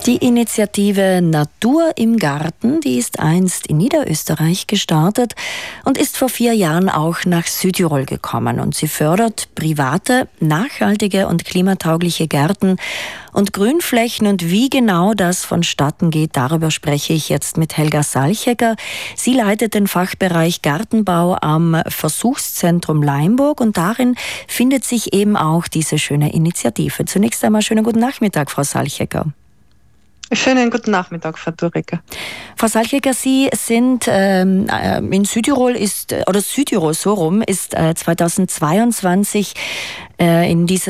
Die Initiative Natur im Garten, die ist einst in Niederösterreich gestartet und ist vor 4 Jahren auch nach Südtirol gekommen. Und sie fördert private, nachhaltige und klimataugliche Gärten und Grünflächen. Und wie genau das vonstatten geht, darüber spreche ich jetzt mit Helga Salchecker. Sie leitet den Fachbereich Gartenbau am Versuchszentrum Leimburg und darin findet sich eben auch diese schöne Initiative. Zunächst einmal schönen guten Nachmittag, Frau Salchecker. Schönen guten Nachmittag, Frau Thuricker. Frau Salchecker, Sie sind in Südtirol Südtirol so rum, ist 2022 in diese